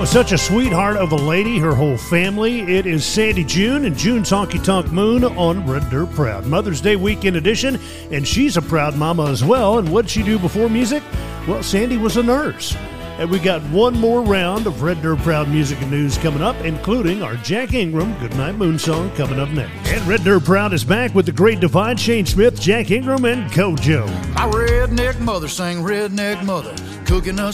was such a sweetheart of a lady, her whole family. It is Sandy June and June's Honky Tonk Moon on Red Dirt Proud. Mother's Day weekend edition, and she's a proud mama as well. And what'd she do before music? Well, Sandy was a nurse. And we got one more round of Red Dirt Proud music and news coming up, including our Jack Ingram Goodnight Moon song coming up next. And Red Dirt Proud is back with the Great Divide, Shane Smith, Jack Ingram, and Kojo. My redneck mother sang Redneck Mother, cooking us